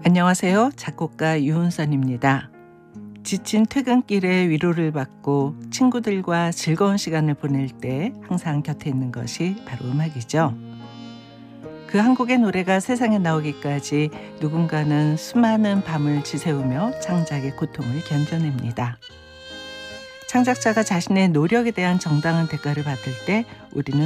안녕하세요. 작곡가 유은선입니다. 지친 퇴근길에 위로를 받고 친구들과 즐거운 시간을 보낼 때 항상 곁에 있는 것이 바로 음악이죠. 그 한 곡의 노래가 세상에 나오기까지 누군가는 수많은 밤을 지새우며 창작의 고통을 견뎌냅니다. 창작자가 자신의 노력에 대한 정당한 대가를 받을 때 우리는